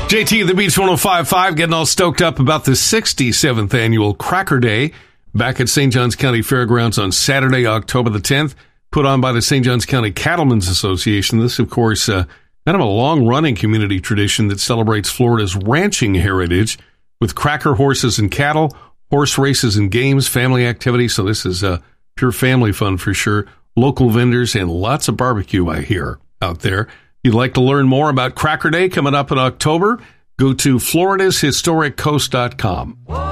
JT the Beach 105.5 getting all stoked up about the 67th annual Cracker Day back at St. Johns County Fairgrounds on Saturday, October the 10th, put on by the St. Johns County Cattlemen's Association. This, of course, kind of a long-running community tradition that celebrates Florida's ranching heritage with cracker horses and cattle, horse races and games, family activities. So this is pure family fun for sure. Local vendors and lots of barbecue, I hear, out there. If you'd like to learn more about Cracker Day coming up in October, go to floridashistoriccoast.com.